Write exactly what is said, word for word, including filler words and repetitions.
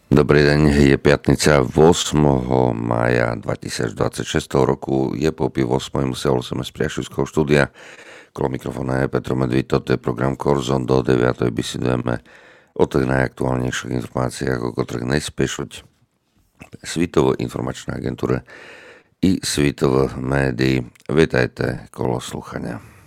Dobrý deň, je piatnica ôsmeho mája dvetisícdvadsaťšesť roku, je po pol ôsmej, musel som z priašovského štúdia. Kolo mikrofóna je Petro Medvíd, toto je program Korzon, do deviatej bisedujeme o tých najaktuálnejších informáciách, o ktorých najspiešuť Svitovo informačná agentúra i Svitovo médií. Vítajte, kolo slúchania.